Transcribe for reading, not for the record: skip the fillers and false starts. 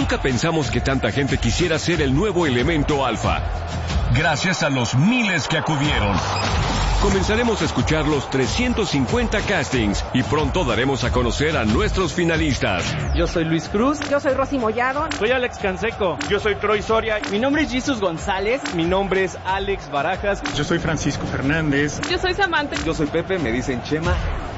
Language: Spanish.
Nunca pensamos que tanta gente quisiera ser el nuevo elemento alfa. Gracias a los miles que acudieron. Comenzaremos a escuchar los 350 castings y pronto daremos a conocer a nuestros finalistas. Yo soy Luis Cruz. Yo soy Rosy Mollado. Soy Alex Canseco. Yo soy Troy Soria. Mi nombre es Jesus González. Mi nombre es Alex Barajas. Yo soy Francisco Fernández. Yo soy Samantha. Yo soy Pepe, me dicen Chema.